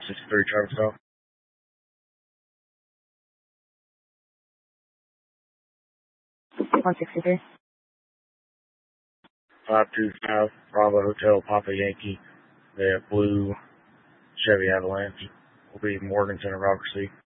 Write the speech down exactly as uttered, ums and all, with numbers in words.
sixty-three Travis South. one sixty-three. five two five Bravo Hotel Papa Yankee. The blue Chevy Avalanche will be Morganton and Robert C.